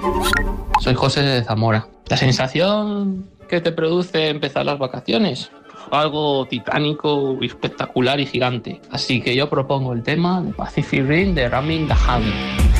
Soy José de Zamora. La sensación que te produce empezar las vacaciones, algo titánico, espectacular y gigante. Así que yo propongo el tema de Pacific Rim de Ramin Djawadi.